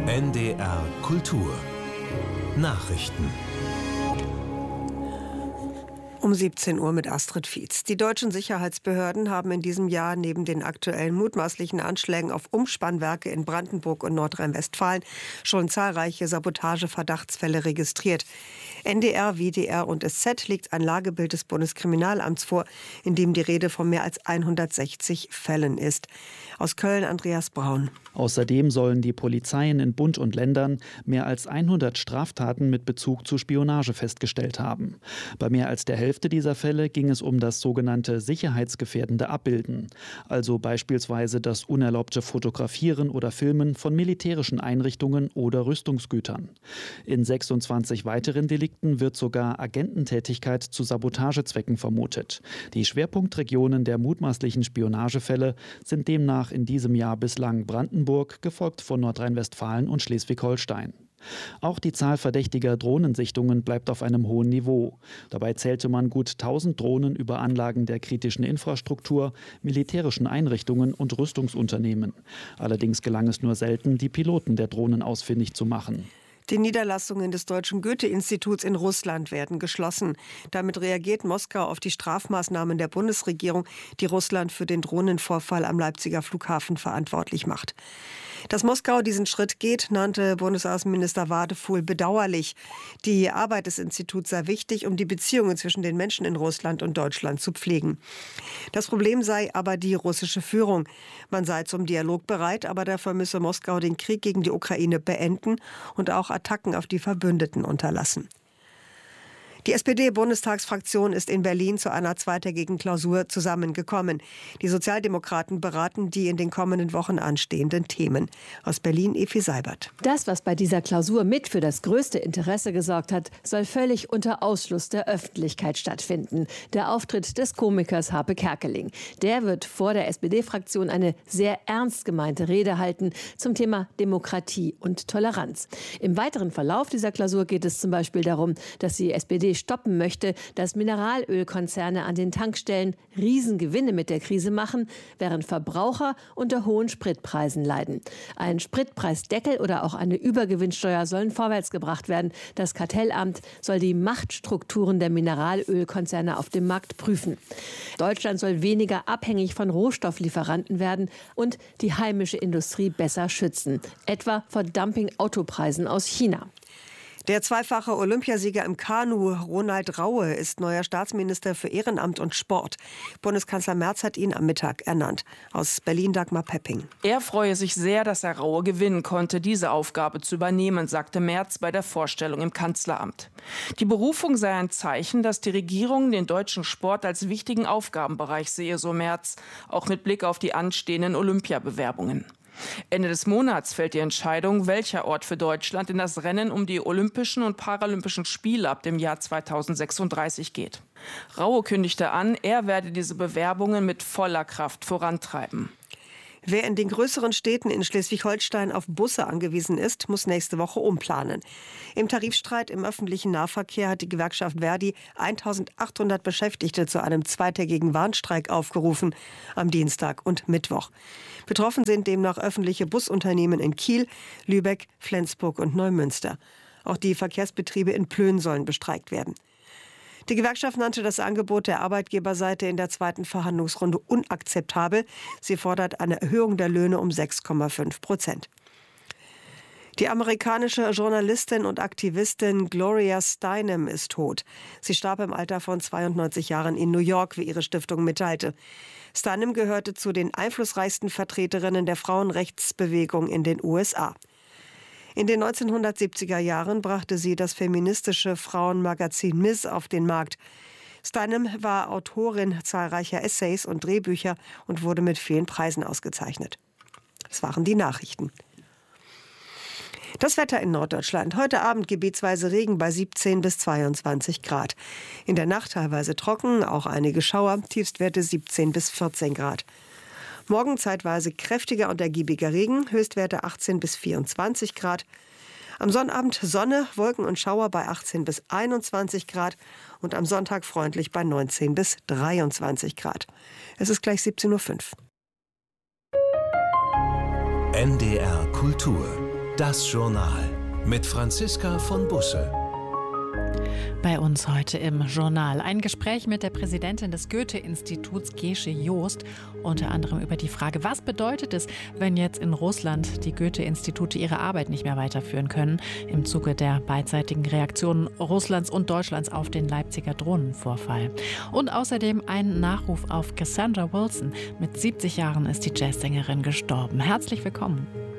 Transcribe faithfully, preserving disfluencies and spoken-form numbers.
N D R Kultur Nachrichten. Um siebzehn Uhr mit Astrid Fietz. Die deutschen Sicherheitsbehörden haben in diesem Jahr neben den aktuellen mutmaßlichen Anschlägen auf Umspannwerke in Brandenburg und Nordrhein-Westfalen schon zahlreiche Sabotageverdachtsfälle registriert. N D R, W D R und S Z legt ein Lagebild des Bundeskriminalamts vor, in dem die Rede von mehr als hundertsechzig Fällen ist. Aus Köln Andreas Braun. Außerdem sollen die Polizeien in Bund und Ländern mehr als hundert Straftaten mit Bezug zu Spionage festgestellt haben. Bei mehr als der Hälfte dieser Fälle ging es um das sogenannte sicherheitsgefährdende Abbilden, also beispielsweise das unerlaubte Fotografieren oder Filmen von militärischen Einrichtungen oder Rüstungsgütern. In sechsundzwanzig weiteren Delikten wird sogar Agententätigkeit zu Sabotagezwecken vermutet. Die Schwerpunktregionen der mutmaßlichen Spionagefälle sind demnach in diesem Jahr bislang Brandenburg, gefolgt von Nordrhein-Westfalen und Schleswig-Holstein. Auch die Zahl verdächtiger Drohnensichtungen bleibt auf einem hohen Niveau. Dabei zählte man gut tausend Drohnen über Anlagen der kritischen Infrastruktur, militärischen Einrichtungen und Rüstungsunternehmen. Allerdings gelang es nur selten, die Piloten der Drohnen ausfindig zu machen. Die Niederlassungen des Deutschen Goethe-Instituts in Russland werden geschlossen. Damit reagiert Moskau auf die Strafmaßnahmen der Bundesregierung, die Russland für den Drohnenvorfall am Leipziger Flughafen verantwortlich macht. Dass Moskau diesen Schritt geht, nannte Bundesaußenminister Wadefuhl bedauerlich. Die Arbeit des Instituts sei wichtig, um die Beziehungen zwischen den Menschen in Russland und Deutschland zu pflegen. Das Problem sei aber die russische Führung. Man sei zum Dialog bereit, aber dafür müsse Moskau den Krieg gegen die Ukraine beenden und auch Attacken auf die Verbündeten unterlassen. Die S P D-Bundestagsfraktion ist in Berlin zu einer zweitägigen Klausur zusammengekommen. Die Sozialdemokraten beraten die in den kommenden Wochen anstehenden Themen. Aus Berlin Efi Seibert. Das, was bei dieser Klausur mit für das größte Interesse gesorgt hat, soll völlig unter Ausschluss der Öffentlichkeit stattfinden. Der Auftritt des Komikers Harpe Kerkeling. Der wird vor der S P D-Fraktion eine sehr ernst gemeinte Rede halten zum Thema Demokratie und Toleranz. Im weiteren Verlauf dieser Klausur geht es zum Beispiel darum, dass die S P D stoppen möchte, dass Mineralölkonzerne an den Tankstellen Riesengewinne mit der Krise machen, während Verbraucher unter hohen Spritpreisen leiden. Ein Spritpreisdeckel oder auch eine Übergewinnsteuer sollen vorwärts gebracht werden. Das Kartellamt soll die Machtstrukturen der Mineralölkonzerne auf dem Markt prüfen. Deutschland soll weniger abhängig von Rohstofflieferanten werden und die heimische Industrie besser schützen, etwa vor Dumping-Autopreisen aus China. Der zweifache Olympiasieger im Kanu, Ronald Raue, ist neuer Staatsminister für Ehrenamt und Sport. Bundeskanzler Merz hat ihn am Mittag ernannt. Aus Berlin Dagmar Pepping. Er freue sich sehr, dass er Raue gewinnen konnte, diese Aufgabe zu übernehmen, sagte Merz bei der Vorstellung im Kanzleramt. Die Berufung sei ein Zeichen, dass die Regierung den deutschen Sport als wichtigen Aufgabenbereich sehe, so Merz, auch mit Blick auf die anstehenden Olympiabewerbungen. Ende des Monats fällt die Entscheidung, welcher Ort für Deutschland in das Rennen um die Olympischen und Paralympischen Spiele ab dem Jahr zweitausendsechsunddreißig geht. Raue kündigte an, er werde diese Bewerbungen mit voller Kraft vorantreiben. Wer in den größeren Städten in Schleswig-Holstein auf Busse angewiesen ist, muss nächste Woche umplanen. Im Tarifstreit im öffentlichen Nahverkehr hat die Gewerkschaft Verdi eintausendachthundert Beschäftigte zu einem zweitägigen Warnstreik aufgerufen am Dienstag und Mittwoch. Betroffen sind demnach öffentliche Busunternehmen in Kiel, Lübeck, Flensburg und Neumünster. Auch die Verkehrsbetriebe in Plön sollen bestreikt werden. Die Gewerkschaft nannte das Angebot der Arbeitgeberseite in der zweiten Verhandlungsrunde unakzeptabel. Sie fordert eine Erhöhung der Löhne um sechs Komma fünf Prozent. Die amerikanische Journalistin und Aktivistin Gloria Steinem ist tot. Sie starb im Alter von zweiundneunzig Jahren in New York, wie ihre Stiftung mitteilte. Steinem gehörte zu den einflussreichsten Vertreterinnen der Frauenrechtsbewegung in den U S A. In den neunzehnhundertsiebziger Jahren brachte sie das feministische Frauenmagazin Ms auf den Markt. Steinem war Autorin zahlreicher Essays und Drehbücher und wurde mit vielen Preisen ausgezeichnet. Das waren die Nachrichten. Das Wetter in Norddeutschland. Heute Abend gebietsweise Regen bei siebzehn bis zweiundzwanzig Grad. In der Nacht teilweise trocken, auch einige Schauer, Tiefstwerte siebzehn bis vierzehn Grad. Morgen zeitweise kräftiger und ergiebiger Regen, Höchstwerte achtzehn bis vierundzwanzig Grad. Am Sonnabend Sonne, Wolken und Schauer bei achtzehn bis einundzwanzig Grad und am Sonntag freundlich bei neunzehn bis dreiundzwanzig Grad. Es ist gleich siebzehn Uhr fünf. N D R Kultur Das Journal mit Franziska von Busse. Bei uns heute im Journal ein Gespräch mit der Präsidentin des Goethe-Instituts, Gesche Joost, unter anderem über die Frage, was bedeutet es, wenn jetzt in Russland die Goethe-Institute ihre Arbeit nicht mehr weiterführen können, im Zuge der beidseitigen Reaktionen Russlands und Deutschlands auf den Leipziger Drohnenvorfall. Und außerdem ein Nachruf auf Cassandra Wilson. Mit siebzig Jahren ist die Jazzsängerin gestorben. Herzlich willkommen.